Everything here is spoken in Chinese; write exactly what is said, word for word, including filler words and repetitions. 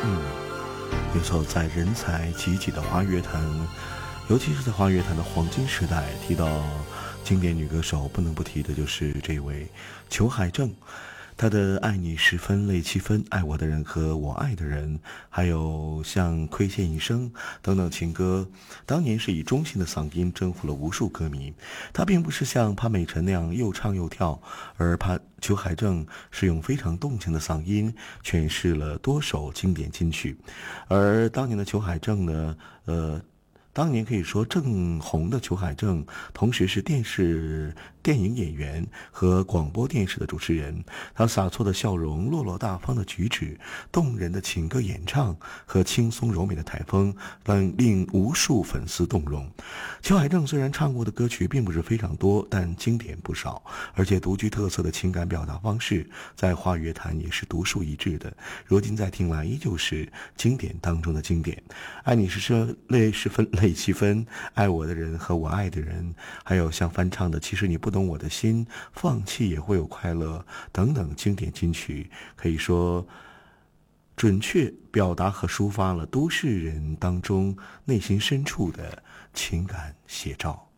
嗯，没错，在人才济济的华乐坛，尤其是在华乐坛的黄金时代，提到经典女歌手，不能不提的就是这位裘海正。她的爱你十分泪七分，爱我的人和我爱的人，还有像亏欠一生等等情歌，当年是以中性的嗓音征服了无数歌迷。她并不是像潘美辰那样又唱又跳，而潘裘海正是用非常动情的嗓音诠释了多首经典金曲。而当年的裘海正呢，呃当年可以说正红的裘海正，同时是电视、电影演员和广播电视的主持人。他洒脱的笑容、落落大方的举止、动人的情歌演唱和轻松柔美的台风，让令无数粉丝动容。裘海正虽然唱过的歌曲并不是非常多，但经典不少，而且独具特色的情感表达方式，在华语乐坛也是独树一帜的。如今再听来，依旧是经典当中的经典。爱你是泪十分泪七分，爱我的人和我爱的人，还有像翻唱的其实你不懂我的心，放弃也会有快乐等等经典金曲，可以说准确表达和抒发了都市人当中内心深处的情感写照。